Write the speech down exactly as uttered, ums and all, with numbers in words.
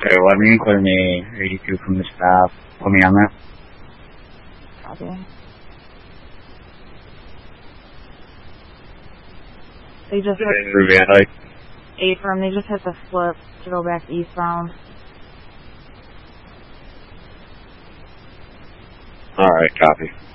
Okay, let me clear me eighty-two from the staff. Put me on that. Copy. They just hit Ruby, I'd like. eight from, they just hit the flip to go back eastbound. Alright, copy.